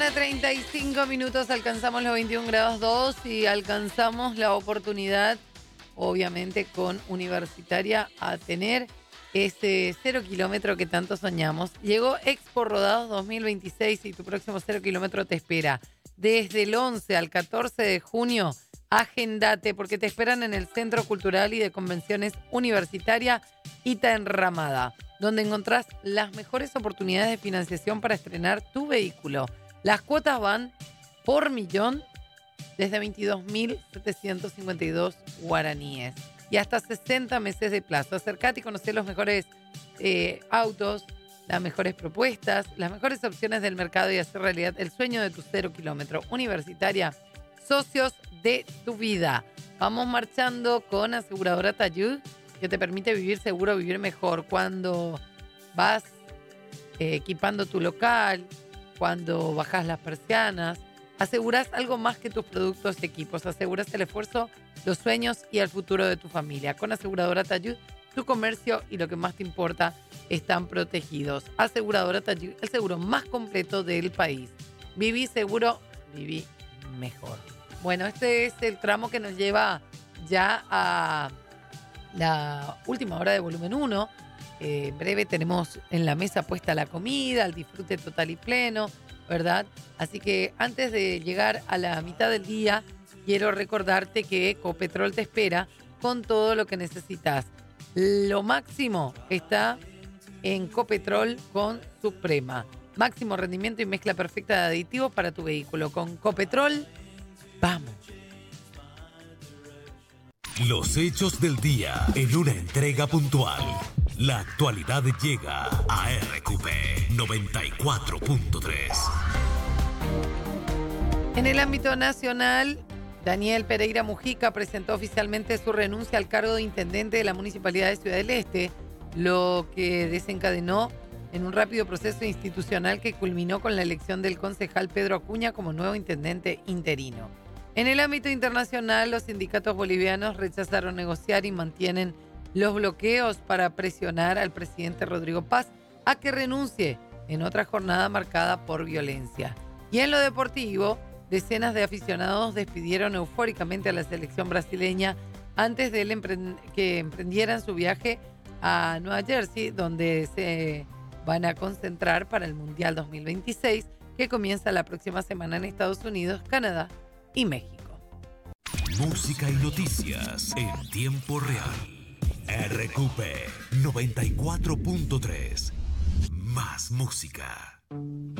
1:35, alcanzamos los 21 grados 2 y alcanzamos la oportunidad, obviamente con Universitaria, a tener ese 0 kilómetro que tanto soñamos. Llegó Expo Rodados 2026 y tu próximo 0 kilómetro te espera. Desde el 11 al 14 de junio, agéndate porque te esperan en el Centro Cultural y de Convenciones Universitaria Ita Enramada, donde encontrás las mejores oportunidades de financiación para estrenar tu vehículo. Las cuotas van por millón desde 22.752 guaraníes y hasta 60 meses de plazo. Acercate y conocé los mejores autos, las mejores propuestas, las mejores opciones del mercado y hacer realidad el sueño de tu 0 kilómetro. Universitaria, socios de tu vida. Vamos marchando con Aseguradora Tayud, que te permite vivir seguro, vivir mejor. Cuando vas equipando tu local, cuando bajas las persianas, aseguras algo más que tus productos y equipos. Aseguras el esfuerzo, los sueños y el futuro de tu familia. Con Aseguradora Tayud, tu comercio y lo que más te importa están protegidos. Aseguradora Tayud, el seguro más completo del país. Viví seguro, viví mejor. Bueno, este es el tramo que nos lleva ya a la última hora de volumen 1. En breve tenemos en la mesa puesta la comida, el disfrute total y pleno, ¿verdad? Así que antes de llegar a la mitad del día, quiero recordarte que Ecopetrol te espera con todo lo que necesitas. Lo máximo está en Copetrol con Suprema. Máximo rendimiento y mezcla perfecta de aditivos para tu vehículo. Con Copetrol, vamos. Los hechos del día en una entrega puntual. La actualidad llega a RQP 94.3. En el ámbito nacional, Daniel Pereira Mujica presentó oficialmente su renuncia al cargo de intendente de la Municipalidad de Ciudad del Este, lo que desencadenó en un rápido proceso institucional que culminó con la elección del concejal Pedro Acuña como nuevo intendente interino. En el ámbito internacional, los sindicatos bolivianos rechazaron negociar y mantienen los bloqueos para presionar al presidente Rodrigo Paz a que renuncie en otra jornada marcada por violencia. Y en lo deportivo, decenas de aficionados despidieron eufóricamente a la selección brasileña antes de que emprendieran su viaje a Nueva Jersey, donde se van a concentrar para el Mundial 2026, que comienza la próxima semana en Estados Unidos, Canadá y México. Música y noticias en tiempo real. RQP 94.3. Más música.